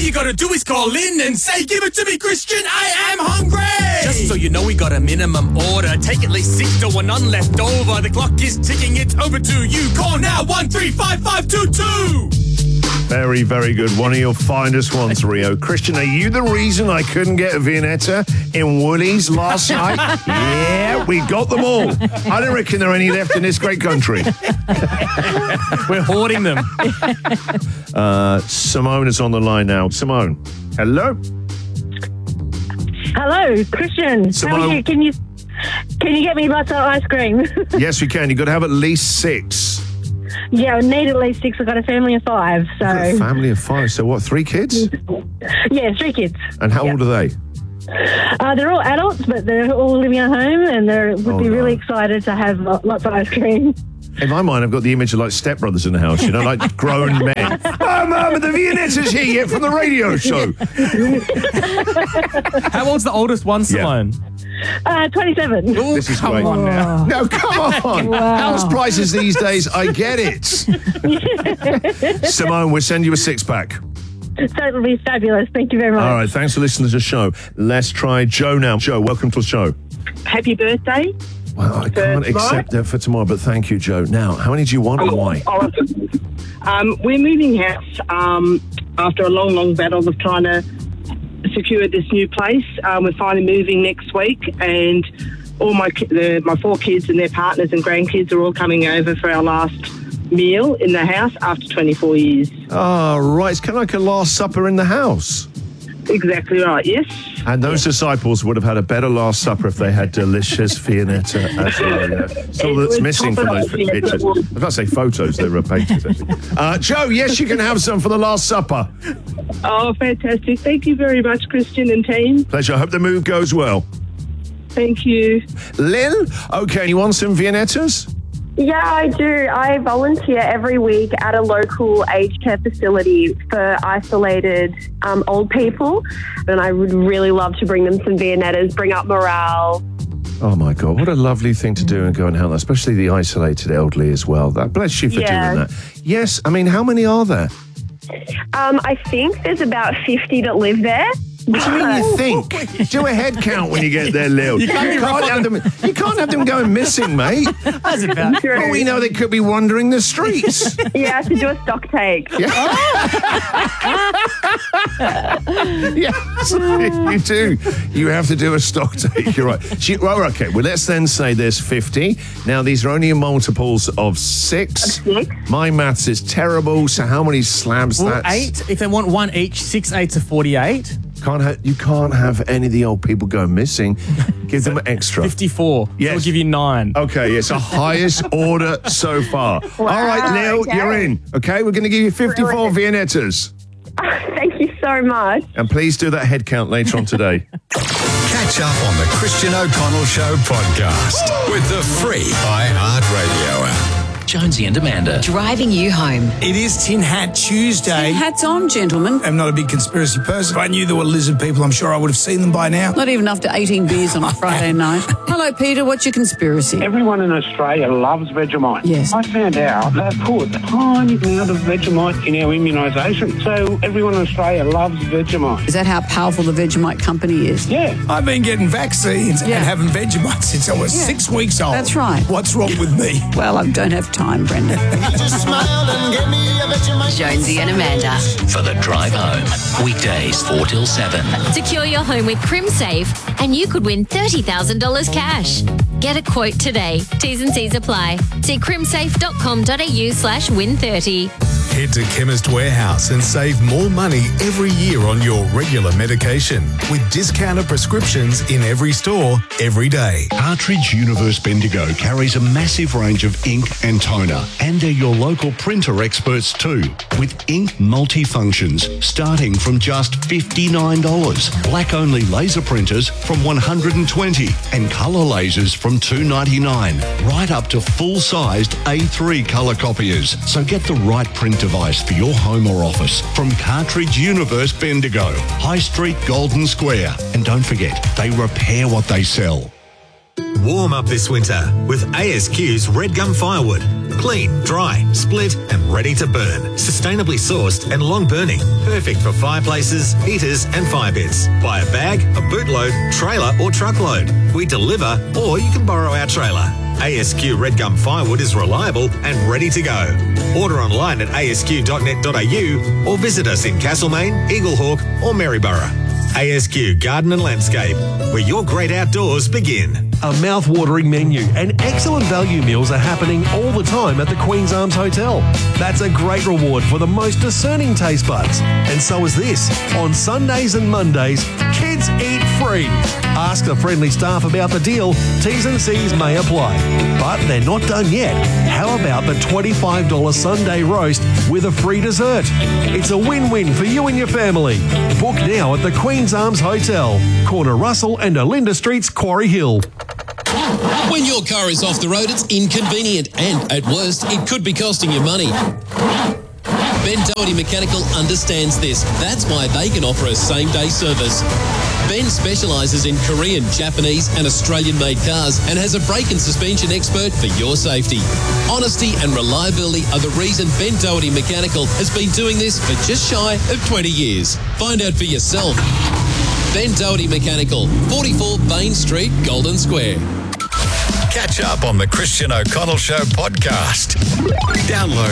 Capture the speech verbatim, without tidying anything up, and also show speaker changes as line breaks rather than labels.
you gotta do is call in and say, give it to me, Christian, I am hungry! Just so you know, we got a minimum order. Take at least six to one, none left over. The clock is ticking, it's over to you. Call now, one three five five two two.
Very, very good. One of your finest ones, Rio. Christian, are you the reason I couldn't get a Viennetta in Woolies last night? Yeah, we got them all. I don't reckon there are any left in this great country.
We're hoarding them.
Uh, Simone is on the line now. Simone, hello.
Hello, Christian.
Simone.
How are you? Can you can you get me lots of ice cream?
Yes, we can. You've got to have at least six.
Yeah, I need at least six. I've got a family of five. So
A family of five. So what, three kids?
yeah, three kids.
And how
Yep.
old are they?
Uh, they're all adults, but they're all living at home, and they would
Oh,
be
no.
really excited to have lo- lots of ice cream.
In my mind, I've got the image of like stepbrothers in the house, you know, like grown men. Oh, Mum, the Viennetta's here yet from the radio show.
How old's the oldest one, Simone?
Uh, twenty-seven.
Ooh,
This is
come
great.
on now.
No, come on.
Wow.
House prices these days, I get it. Simone, we'll send you a six-pack.
That would be fabulous. Thank you very much.
All right, thanks for listening to the show. Let's try Joe now. Joe, welcome to the show.
Happy birthday.
Well, I can't accept that for tomorrow, but thank you, Joe. Now, how many do you want and why?
Oh, um, we're moving house um, after a long, long battle of trying to secure this new place. Um, we're finally moving next week, and all my ki- the, my four kids and their partners and grandkids are all coming over for our last meal in the house after twenty-four years.
Oh, right. It's kind of like a Last Supper in the house.
Exactly right, yes.
And those disciples would have had a better Last Supper if they had delicious Viennetta as well. Yeah. That's all that's missing from those pictures. I was about to say photos, they were paintings, actually. Uh, Joe, yes, you can have some for the Last Supper.
Oh, fantastic. Thank you very much, Christian and team.
Pleasure. I hope the move goes well.
Thank you.
Lynn, okay, you want some Viennettas?
Yeah, I do. I volunteer every week at a local aged care facility for isolated um, old people, and I would really love to bring them some Viennettas, bring up morale.
Oh, my God, what a lovely thing to do and go and help, especially the isolated elderly as well. That bless you for
Yeah.
doing that. Yes, I mean, how many are there?
Um, I think there's about fifty that live there.
What do you mean you think? Do a head count when you get there, Lil. You
can't be rough on
have them, you can't have them going missing, mate.
How's it about?
Well, we know they could be wandering the streets.
Yeah, I have to do a stock take.
Yes, you do. You have to do a stock take. You're right. She, well, okay. Well, let's then say there's fifty. Now, these are only multiples of six.
Of six.
My maths is terrible. So, how many slabs?
Well,
that's
eight. If they want one each, six eights are forty-eight.
Can't ha- you can't have any of the old people go missing. Give them an extra.
Fifty-four.
Yes.
So we'll give you nine.
Okay, it's the highest order so far.
Wow,
All right, Lil,
okay.
you're in. Okay, we're going to give you fifty-four Viennettas.
Thank you so much.
And please do that head count later on today.
Catch up on the Christian O'Connell Show podcast with the free iHeartRadio app.
Jonesy and Amanda.
Driving you home.
It is Tin Hat Tuesday.
Hats on, gentlemen.
I'm not a big conspiracy person. If I knew there were lizard people, I'm sure I would have seen them by now.
Not even after eighteen beers on a Friday night. Hello, Peter. What's your conspiracy?
Everyone in Australia loves Vegemite.
Yes.
I found out they put a tiny amount of Vegemite in our immunisation. So everyone in Australia loves Vegemite.
Is that how powerful the Vegemite company is?
Yeah.
I've been getting vaccines
Yeah.
and having Vegemite since I was
Yeah.
six weeks old.
That's right.
What's wrong with me?
Well, I don't have time, Brendan.
Jonesy and Amanda. For the drive home. Weekdays four till seven.
Secure your home with CrimSafe and you could win thirty thousand dollars cash. Get a quote today. T's and C's apply. See crimsafe.com.au slash win 30.
Head to Chemist Warehouse and save more money every year on your regular medication with discounted prescriptions in every store, every day.
Cartridge Universe Bendigo carries a massive range of ink and toner, and they're your local printer experts too, with ink multifunctions starting from just fifty-nine dollars, black-only laser printers from one hundred twenty dollars, and colour lasers from two ninety-nine, right up to full-sized A three colour copiers. So get the right print device for your home or office from Cartridge Universe Bendigo, High Street, Golden Square. And don't forget, they repair what they sell.
Warm up this winter with A S Q's Red Gum Firewood.
Clean, dry, split and ready to burn. Sustainably sourced and long burning. Perfect for fireplaces, heaters and fire pits. Buy a bag, a bootload, trailer or truckload. We deliver or you can borrow our trailer. A S Q Red Gum Firewood is reliable and ready to go. Order online at a s q dot net dot a u or visit us in Castlemaine, Eaglehawk or Maryborough. A S Q Garden and Landscape, where your great outdoors begin.
A mouth-watering menu and excellent value meals are happening all the time at the Queen's Arms Hotel. That's a great reward for the most discerning taste buds. And so is this. On Sundays and Mondays, kids eat free. Ask the friendly staff about the deal. T's and C's may apply. But they're not done yet. How about the twenty-five dollars Sunday roast with a free dessert? It's a win-win for you and your family. Book now at the Queen's Arms Hotel, corner Russell and Olinda Streets, Quarry Hill.
When your car is off the road, it's inconvenient and, at worst, it could be costing you money. Ben Doherty Mechanical understands this. That's why they can offer a same-day service. Ben specialises in Korean, Japanese and Australian-made cars and has a brake and suspension expert for your safety. Honesty and reliability are the reason Ben Doherty Mechanical has been doing this for just shy of twenty years. Find out for yourself. Ben Doherty Mechanical, forty-four Bain Street, Golden Square.
Catch up on the Christian O'Connell Show podcast. Download